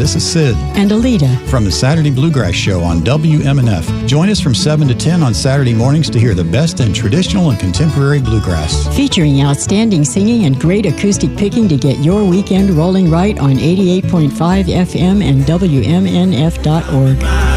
this is Sid. And Alita. From the Saturday Bluegrass Show on WMNF. Join us from 7 to 10 on Saturday mornings to hear the best in traditional and contemporary bluegrass. Featuring outstanding singing and great acoustic picking to get your weekend rolling right on 88.5 FM and WMNF.org.